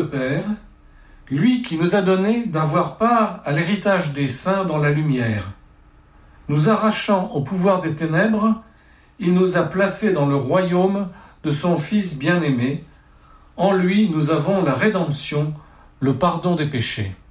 le Père, lui qui nous a donné d'avoir part à l'héritage des saints dans la lumière. Nous arrachant au pouvoir des ténèbres, il nous a placés dans le royaume de son Fils bien-aimé. En lui, nous avons la rédemption, le pardon des péchés.